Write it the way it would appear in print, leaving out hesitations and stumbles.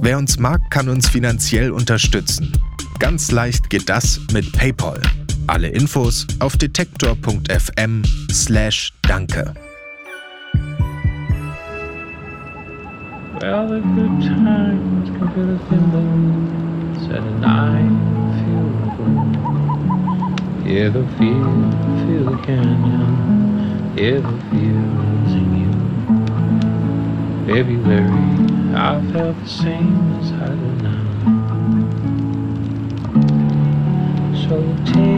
Wer uns mag, kann uns finanziell unterstützen. Ganz leicht geht das mit PayPal. Alle Infos auf detektor.fm/danke. Well, the good times can feel the thimbles at a night feel good. Yeah, the feel the canyon. Yeah, the feels in you. February, I felt the same as I do now. So take